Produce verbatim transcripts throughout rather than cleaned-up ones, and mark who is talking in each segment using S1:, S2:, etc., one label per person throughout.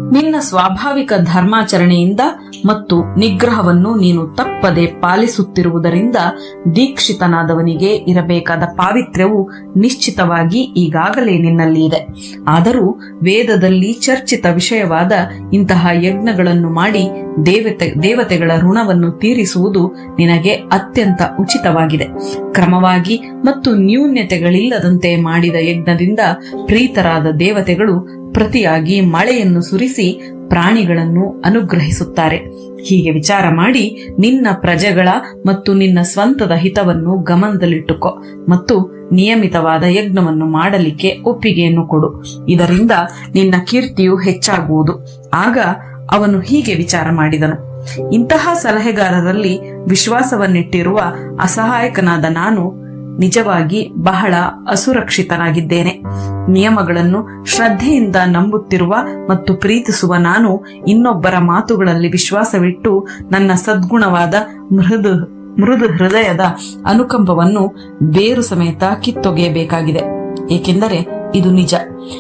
S1: ನಿನ್ನ ಸ್ವಾಭಾವಿಕ ಧರ್ಮಾಚರಣೆಯಿಂದ ಮತ್ತು ನಿಗ್ರಹವನ್ನು ನೀನು ತಪ್ಪದೆ ಪಾಲಿಸುತ್ತಿರುವುದರಿಂದ ದೀಕ್ಷಿತನಾದವನಿಗೆ ಇರಬೇಕಾದ ಪಾವಿತ್ರ್ಯವು ನಿಶ್ಚಿತವಾಗಿ ಈಗಾಗಲೇ ನಿನ್ನಲ್ಲಿ ಇದೆ. ಆದರೂ ವೇದದಲ್ಲಿ ಚರ್ಚಿತ ವಿಷಯವಾದ ಇಂತಹ ಯಜ್ಞಗಳನ್ನು ಮಾಡಿ ದೇವತೆ ದೇವತೆಗಳ ಋಣವನ್ನು ತೀರಿಸುವುದು ನಿನಗೆ ಅತ್ಯಂತ ಉಚಿತವಾಗಿದೆ. ಕ್ರಮವಾಗಿ ಮತ್ತು ನ್ಯೂನ್ಯತೆಗಳಿಲ್ಲದಂತೆ ಮಾಡಿದ ಯಜ್ಞದಿಂದ ಪ್ರೀತರಾದ ದೇವತೆಗಳು ಪ್ರತಿಯಾಗಿ ಮಳೆಯನ್ನು ಸುರಿಸಿ ಪ್ರಾಣಿಗಳನ್ನು ಅನುಗ್ರಹಿಸುತ್ತಾರೆ. ಹೀಗೆ ವಿಚಾರ ಮಾಡಿ ನಿನ್ನ ಪ್ರಜೆಗಳ ಮತ್ತು ನಿನ್ನ ಸ್ವಂತದ ಹಿತವನ್ನು ಗಮನದಲ್ಲಿಟ್ಟುಕೋ ಮತ್ತು ನಿಯಮಿತವಾದ ಯಜ್ಞವನ್ನು ಮಾಡಲಿಕ್ಕೆ ಒಪ್ಪಿಗೆಯನ್ನು ಕೊಡು. ಇದರಿಂದ ನಿನ್ನ ಕೀರ್ತಿಯು ಹೆಚ್ಚಾಗುವುದು. ಆಗ ಅವನು ಹೀಗೆ ವಿಚಾರ ಮಾಡಿದನು, ಇಂತಹ ಸಲಹೆಗಾರರಲ್ಲಿ ವಿಶ್ವಾಸವನ್ನಿಟ್ಟಿರುವ ಅಸಹಾಯಕನಾದ ನಾನು ನಿಜವಾಗಿ ಬಹಳ ಅಸುರಕ್ಷಿತನಾಗಿದ್ದೇನೆ. ನಿಯಮಗಳನ್ನು ಶ್ರದ್ಧೆಯಿಂದ ನಂಬುತ್ತಿರುವ ಮತ್ತು ಪ್ರೀತಿಸುವ ನಾನು ಇನ್ನೊಬ್ಬರ ಮಾತುಗಳಲ್ಲಿ ವಿಶ್ವಾಸವಿಟ್ಟು ನನ್ನ ಸದ್ಗುಣವಾದ ಮೃದು ಮೃದು ಹೃದಯದ ಅನುಕಂಪವನ್ನು ಬೇರು ಸಮೇತ ಕಿತ್ತೊಗೆಯಬೇಕಾಗಿದೆ. ಏಕೆಂದರೆ ಇದು ನಿಜ.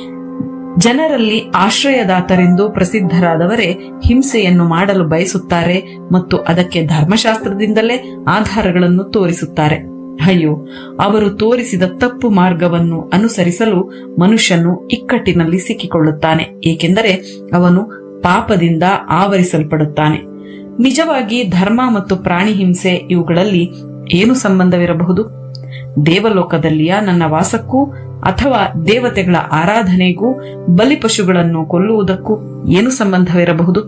S1: ಜನರಲ್ಲಿ ಆಶ್ರಯದಾತರೆಂದು ಪ್ರಸಿದ್ಧರಾದವರೇ ಹಿಂಸೆಯನ್ನು ಮಾಡಲು ಬಯಸುತ್ತಾರೆ ಮತ್ತು ಅದಕ್ಕೆ ಧರ್ಮಶಾಸ್ತ್ರದಿಂದಲೇ ಆಧಾರಗಳನ್ನು ತೋರಿಸುತ್ತಾರೆ. ಅಯ್ಯೋ, ಅವರು ತೋರಿಸಿದ ತಪ್ಪು ಮಾರ್ಗವನ್ನು ಅನುಸರಿಸಲು ಮನುಷ್ಯನು ಇಕ್ಕಟ್ಟಿನಲ್ಲಿ ಸಿಕ್ಕಿಕೊಳ್ಳುತ್ತಾನೆ, ಏಕೆಂದರೆ ಅವನು ಪಾಪದಿಂದ ಆವರಿಸಲ್ಪಡುತ್ತಾನೆ. ನಿಜವಾಗಿ ಧರ್ಮ ಮತ್ತು ಪ್ರಾಣಿ ಹಿಂಸೆ ಇವುಗಳಲ್ಲಿ ಏನು ಸಂಬಂಧವಿರಬಹುದು? ದೇವಲೋಕದಲ್ಲಿಯ ನನ್ನ ವಾಸಕ್ಕೂ ಅಥವಾ ದೇವತೆಗಳ ಆರಾಧನೆಗೂ ಬಲಿಪಶುಗಳನ್ನು ಕೊಲ್ಲುವುದಕ್ಕೂ ಏನು ಸಂಬಂಧವಿರಬಹುದು?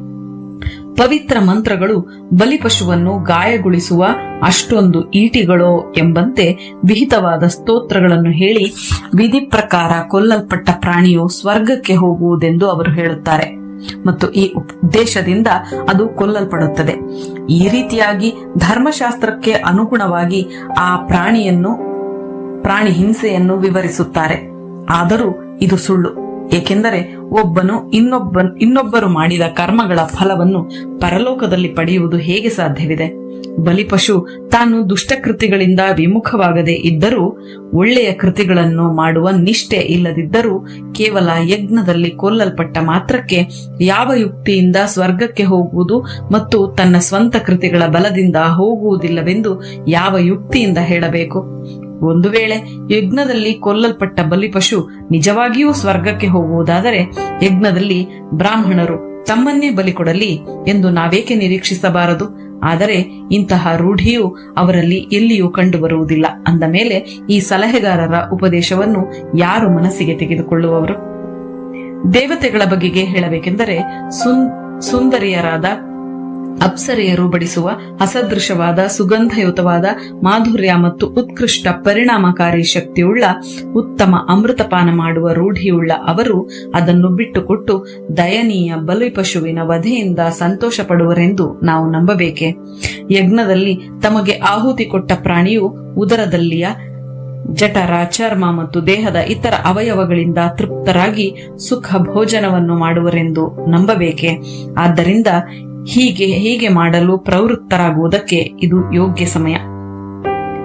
S1: ಪವಿತ್ರ ಮಂತ್ರಗಳು ಬಲಿಪಶುವನ್ನು ಗಾಯಗೊಳಿಸುವ ಅಷ್ಟೊಂದು ಈಟಿಗಳೋ ಎಂಬಂತೆ ವಿಹಿತವಾದ ಸ್ತೋತ್ರಗಳನ್ನು ಹೇಳಿ ವಿಧಿ ಪ್ರಕಾರ ಕೊಲ್ಲಲ್ಪಟ್ಟ ಪ್ರಾಣಿಯು ಸ್ವರ್ಗಕ್ಕೆ ಹೋಗುವುದೆಂದು ಅವರು ಹೇಳುತ್ತಾರೆ ಮತ್ತು ಈ ಉದ್ದೇಶದಿಂದ ಅದು ಕೊಲ್ಲಲ್ಪಡುತ್ತದೆ. ಈ ರೀತಿಯಾಗಿ ಧರ್ಮಶಾಸ್ತ್ರಕ್ಕೆ ಅನುಗುಣವಾಗಿ ಆ ಪ್ರಾಣಿಯನ್ನು ಪ್ರಾಣಿ ಹಿಂಸೆಯನ್ನು ವಿವರಿಸುತ್ತಾರೆ. ಆದರೂ ಇದು ಸುಳ್ಳು. ಏಕೆಂದರೆ ಒಬ್ಬನು ಇನ್ನೊಬ್ಬ ಇನ್ನೊಬ್ಬರು ಮಾಡಿದ ಕರ್ಮಗಳ ಫಲವನ್ನು ಪರಲೋಕದಲ್ಲಿ ಪಡೆಯುವುದು ಹೇಗೆ ಸಾಧ್ಯವಿದೆ? ಬಲಿಪಶು ತಾನು ದುಷ್ಟಕೃತಿಗಳಿಂದ ವಿಮುಖವಾಗದೆ ಇದ್ದರೂ, ಒಳ್ಳೆಯ ಕೃತಿಗಳನ್ನು ಮಾಡುವ ನಿಷ್ಠೆ ಇಲ್ಲದಿದ್ದರೂ, ಕೇವಲ ಯಜ್ಞದಲ್ಲಿ ಕೊಲ್ಲಲ್ಪಟ್ಟ ಮಾತ್ರಕ್ಕೆ ಯಾವ ಯುಕ್ತಿಯಿಂದ ಸ್ವರ್ಗಕ್ಕೆ ಹೋಗುವುದು ಮತ್ತು ತನ್ನ ಸ್ವಂತ ಕೃತಿಗಳ ಬಲದಿಂದ ಹೋಗುವುದಿಲ್ಲವೆಂದು ಯಾವ ಯುಕ್ತಿಯಿಂದ ಹೇಳಬೇಕು? ಒಂದು ವೇಳೆ ಯಜ್ಞದಲ್ಲಿ ಕೊಲ್ಲಲ್ಪಟ್ಟ ಬಲಿಪಶು ನಿಜವಾಗಿಯೂ ಸ್ವರ್ಗಕ್ಕೆ ಹೋಗುವುದಾದರೆ ಯಜ್ಞದಲ್ಲಿ ಬ್ರಾಹ್ಮಣರು ತಮ್ಮನ್ನೇ ಬಲಿ ಕೊಡಲಿ ಎಂದು ನಾವೇಕೆ ನಿರೀಕ್ಷಿಸಬಾರದು? ಆದರೆ ಇಂತಹ ರೂಢಿಯು ಅವರಲ್ಲಿ ಎಲ್ಲಿಯೂ ಕಂಡುಬರುವುದಿಲ್ಲ. ಅಂದ ಮೇಲೆ ಈ ಸಲಹೆಗಾರರ ಉಪದೇಶವನ್ನು ಯಾರು ಮನಸ್ಸಿಗೆ ತೆಗೆದುಕೊಳ್ಳುವವರು? ದೇವತೆಗಳ ಬಗೆಗೆ ಹೇಳಬೇಕೆಂದರೆ ಸುಂದರಿಯರಾದ ಅಪ್ಸರೆಯರು ಬಡಿಸುವ ಅಸದೃಶವಾದ ಸುಗಂಧಯುತವಾದ ಮಾಧುರ್ಯ ಮತ್ತು ಉತ್ಕೃಷ್ಟ ಪರಿಣಾಮಕಾರಿ ಶಕ್ತಿಯುಳ್ಳ ಉತ್ತಮ ಅಮೃತಪಾನ ಮಾಡುವ ರೂಢಿಯುಳ್ಳ ಅವರು ಅದನ್ನು ಬಿಟ್ಟುಕೊಟ್ಟು ದಯನೀಯ ಬಲಿಪಶುವಿನ ವಧೆಯಿಂದ ಸಂತೋಷ ಪಡುವರೆಂದು ನಾವು ನಂಬಬೇಕೆ? ಯಜ್ಞದಲ್ಲಿ ತಮಗೆ ಆಹುತಿ ಕೊಟ್ಟ ಪ್ರಾಣಿಯು ಉದರದಲ್ಲಿಯ ಜಠರ, ಚರ್ಮ ಮತ್ತು ದೇಹದ ಇತರ ಅವಯವಗಳಿಂದ ತೃಪ್ತರಾಗಿ ಸುಖ ಭೋಜನವನ್ನು ಮಾಡುವರೆಂದು ನಂಬಬೇಕೆ? ಆದ್ದರಿಂದ ಹೀಗೆ ಹೀಗೆ ಮಾಡಲು ಪ್ರವೃತ್ತರಾಗುವುದಕ್ಕೆ ಇದು ಯೋಗ್ಯ ಸಮಯ.